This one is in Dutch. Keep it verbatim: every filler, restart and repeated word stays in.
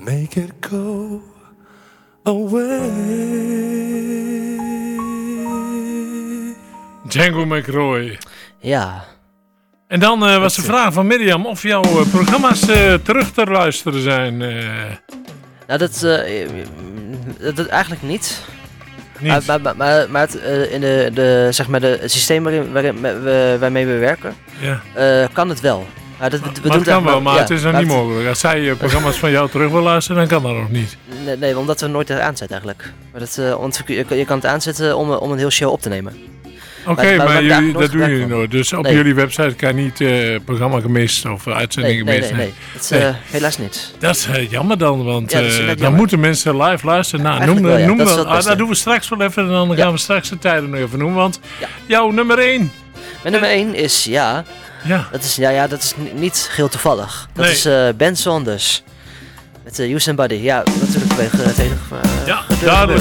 make it go away. Django McRoy. Ja. En dan uh, was de vraag van Mirjam of jouw uh, programma's uh, terug te luisteren zijn. Uh... Nou, dat, uh, dat, dat eigenlijk niet. niet. Maar, maar, maar, maar, maar het, uh, in de, de, zeg maar de, het systeem waarin, waarin we, waarmee we werken, ja. uh, kan het wel. Ja, dat, we, we maar doen het kan maar, wel, maar ja, het is nog niet het, mogelijk. Als zij uh, programma's van jou terug wil luisteren, dan kan dat nog niet. Nee, nee omdat we nooit aanzetten eigenlijk. Maar dat, uh, want je, je kan het aanzetten om, om een heel show op te nemen. Oké, okay, maar, maar, maar jullie, dat doen jullie van. nooit. Dus op nee. jullie website kan je niet uh, programma gemist of uh, uitzendingen nee, gemist. Nee, nee, nee. Dat is, uh, nee. helaas niet. Dat is uh, jammer dan, want ja, uh, dan jammer. moeten mensen live luisteren. Nou, noem, wel, ja. noem dat. dat. Ah, dat doen we straks wel even en dan ja. gaan we straks de tijden nog even noemen. Want ja. jouw nummer één. Mijn nummer één is, ja, ja. Dat is, ja, ja, dat is niet geheel toevallig. Dat nee. is uh, Ben Saunders. Met uh, Use and Body. Ja, natuurlijk vanwege het enige. Uh, ja, duidelijk.